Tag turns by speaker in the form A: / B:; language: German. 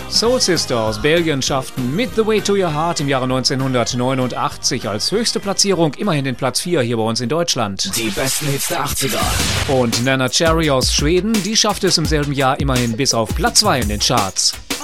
A: Soul Sister aus Belgien schafften mit The Way to Your Heart im Jahre 1989 als höchste Platzierung immerhin den Platz 4 hier bei uns in Deutschland.
B: Die besten Hits der 80er.
A: Und Nana Cherry aus Schweden, die schaffte es im selben Jahr immerhin bis auf Platz 2 in den Charts.